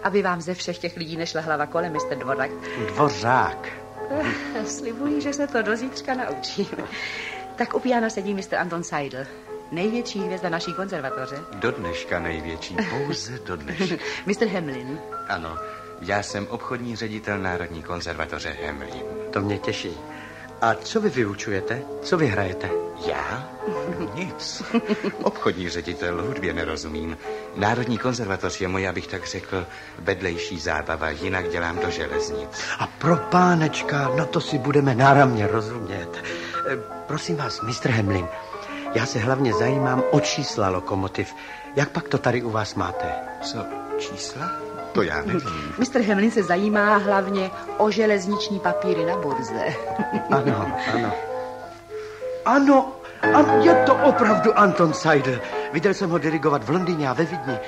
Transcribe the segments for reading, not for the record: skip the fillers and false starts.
aby vám ze všech těch lidí nešla hlava kolem, Mr. Dvořák. Dvořák. Slibuji, že se to do zítřka naučím. Tak u piana sedí Mr. Anton Seidl, největší hvězda naší konzervatoře. Do dneška největší, pouze do dneška. Mr. Hamlin. Ano, já jsem obchodní ředitel Národní konzervatoře Hamlin. To mě těší. A co vy vyučujete? Co vy hrajete? Já? Nic. Obchodní ředitel, hudbě nerozumím. Národní konzervatoř je moje, abych tak řekl, vedlejší zábava, jinak dělám do železnic. A pro pánečka, no to si budeme náramně rozumět. Prosím vás, Mr. Hamlin, já se hlavně zajímám o čísla lokomotiv. Jak pak to tady u vás máte? Co, čísla? To já nevím. Mr. Hamlin se zajímá hlavně o železniční papíry na burze. Ano, ano. Ano, je to opravdu Anton Seidl. Viděl jsem ho dirigovat v Londýně a ve Vídni.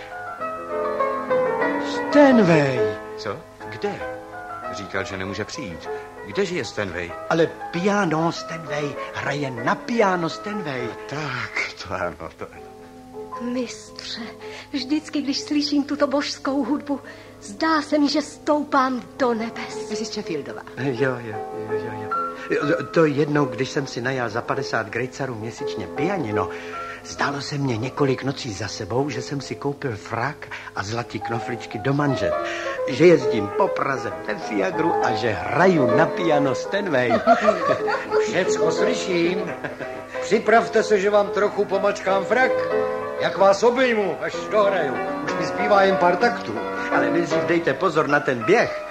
Stanway. Co? Kde? Říkal, že nemůže přijít. Kdeže je Stanway? Ale piano Stanway. Hraje na piano Stanway. Tak, to ano, to ano. Mistře, vždycky, když slyším tuto božskou hudbu, zdá se mi, že stoupám do nebes. Mrs. Sheffieldová. Jo. To jednou, když jsem si najal za 50 grejcarů měsíčně pianino, zdálo se mně několik nocí za sebou, že jsem si koupil frak a zlatý knofličky do manžet, že jezdím po Praze ve Fiagru a že hraju na piano Stanway. Všecko slyším. Připravte se, že vám trochu pomačkám frak. Jak vás obejmu, až dohraju. Už mi zbývá jen pár taktů. Ale nejdřív dejte pozor na ten běh.